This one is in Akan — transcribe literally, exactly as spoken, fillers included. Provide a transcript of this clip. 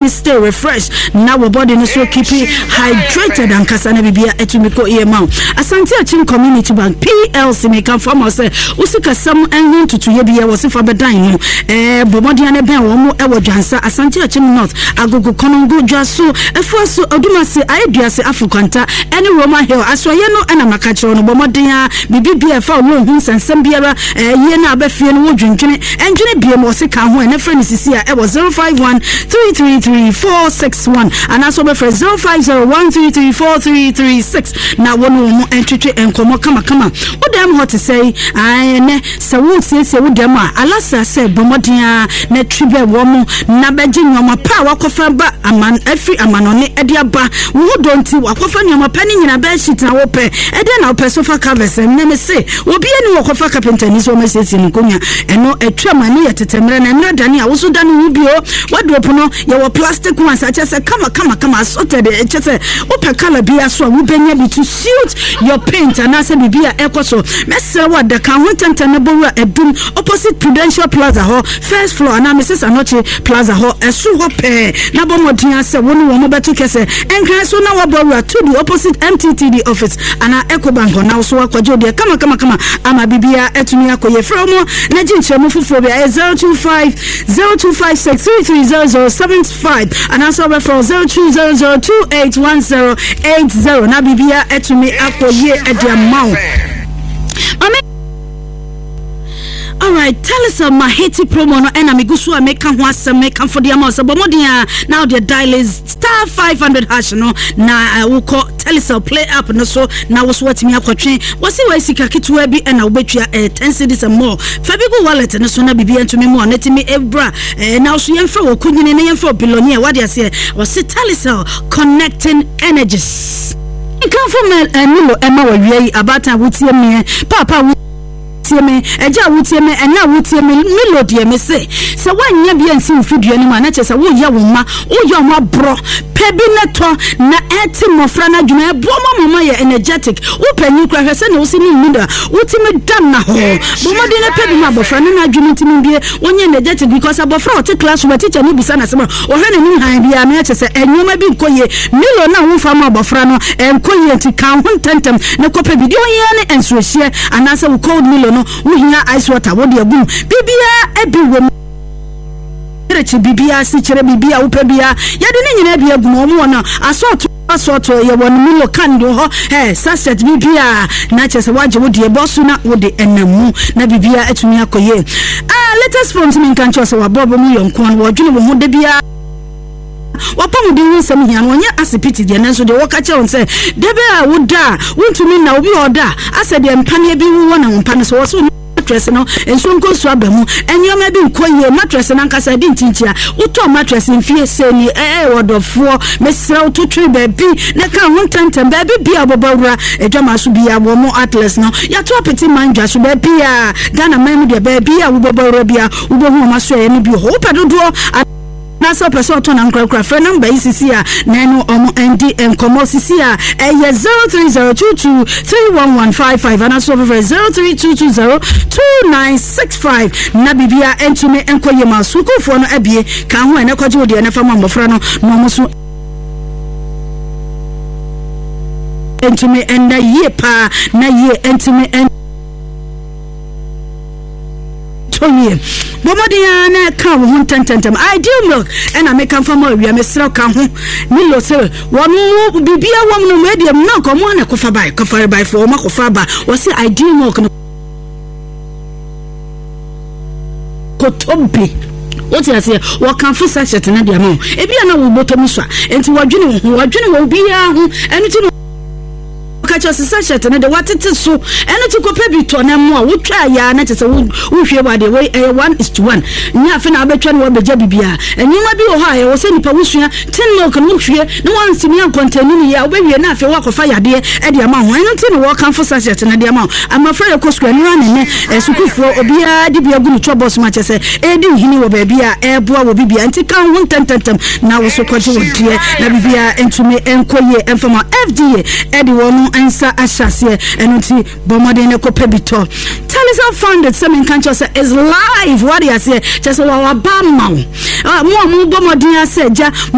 stay refreshed. Now our body no so keep it hydrated and kasana bibia etumiko ema. Asante Achim Community Bank P L C make come from us. Usika sam enhu tutu ye bia wose fa bedan mu. Eh bomodi ane ben wo mu e wo dwansa Asante Achim North agogo konongo dwaso efo so odumase ayeduase afukanta ene Roma Hill asoye no ana makache no bomodi ya bibibia fa wo hu sansam biara eh ye na abafie no wo dwentwene enjene bia mo se ka ho ene friend sisi a e wo zero five one three three three four six one and also be for zero five zero one three three four three three six na wono mo entwetwe enkomo kama kama wo dem hot say ai ne se wo siesie wo dem a alasa se bomodin na tribe wo mo na beje nyoma pa wakofa ba aman afri amanone ede aba wo donti wakofa nyoma pa ni nyina ba shita wo pe ede na wo sofa covers ne me se obi ani wakofa carpenter ni so me siesie ni konya eno etwa mani yetetemre na mra dani a wo so dani wo bio wardrobe no ye wo plastic ones a chese kama kama kama sorted e chese wo pe color bia so wo benya bi to suit your paint and asa bibia ekoso mesre wa da kan hontenta na bowura edum opposite Prudential Plaza ho first floor na Missus Anoche Plaza ho esu ho pe na bomodin ase wonu wo mobeto kese enkran so na wa bowura to the opposite M T T D office ana Ecobank na so akwajo de kama kama kama ama bibia etumi akoye from na jinche mu fufuro bia zero two five zero two five six three three zero zero seven five and also refer zero two zero zero two eight one zero eight zero na bibia etumi akoye ediamau. All right, tell us a Maheti promo no ena migusu a make ho asem make for the amount so bomodia now the dial is star five hundred hash no na we call tell us a play up no so now was what me akotwe wasi we sika kitu bi ena obetua ten cedis and more fabigo wallet no so na bibia ntumi mo na timi ebra now so yemfa wo kunyine ne yemfa billionaire what they say wasi tell us connecting energies come from Milo Emma we abata wutie me papa me eja wutie me ena wutie me melody me say se wanya bia nsi mfidua ni ma na chese wo ye wo ma wo ye wo bro pebi neto na eti mofra na dwuma e bo mama ye energetic wo panyi kra hwese na wo si ni muda wuti me dam na ho bo modi na pebi ma bofra na dwuma ntimi bie wonye energetic because abofra o te class wo teacher ni bisa na se o hwe na ni han bia me chese enyoma bi nkoye milo na wo fa ma bofra no enkoye nti kan ho ntentem na ko pebi di onye ne ensuohie anase wo cold milo no we hear ice water what dey boom bibia ebi wo rechi bibia si chere bibia wo pebia yade ne nyina bia gu mo na asort asort ye won milo kando ho eh sachet bibia na chese waje wo dey bosu na wo dey enamu na bibia etumi akoye ah latest from me kan chose wa bobo mu yonko an wo dwene wo ho de bia wapam di nsem hia no nya asipiti de nanso de woka che on se debe a woda wontumi na obi oda ase de mpane bi wo na mpane so wo so mattress no enso nko so abamu enyoma bi nkoye mattress na nkasa di ntintia woto mattress mfie seni eh wodofo mesra wototwe baby na ka ho ntantem baby bia bobawura edwama so bia wo mo atlas no ya to apeti manja so baby a Ghana man de baby a wo bobawura bia wo bo hu maso e ni bi ho pedodo na so person to na nkrakra friend number I C C a na no omo N D and komo C C a eh zero three zero two two three one one five five and also over zero three two two zero two nine six five na bibia entumi enkoye masukufo no abie kan ho ene kwaje odi ene fama mbofra no no mo so entumi enda ye pa na ye entumi en Tony Bomodia na ka wo huntantantam ideal milk and I make am from we mesra ka ho milo se wo mu bibia wo mu medium na ko mo na ko fa bai ko fa bai for ma ko fa ba wo se ideal milk no ko tobi what you say wo kan fu sachet na dia mo e bia na wo botom so enti wo dwene wo dwene wo bia ho enu ti kacho sachet na de watete so eno ti ko pebi to na mo a wo twa ya na tese wo hwe ba de we one is to one nya afi na abetwa na wo beja bibia enyuma bi wo ha ye wo se nipa wusua tin milk no hwe na wan simi an contain ni ya wo bewie na afi wo kofa yade e de ama ho eno ti no wo kan fo sachet na de ama am afraid ko square ni ran ne esukufo obia de bia gu ni chobos ma chese e di hini wo ba bia e boa wo bibia nti kan ho tententem na wo so kwaje wo die na bibia entumi enkoye enfama F D A e de wo no ansa ashase enoti bomode ne ko pebito Talisman founded some country is live what you say just wa ba ma mo mo bomode ase ja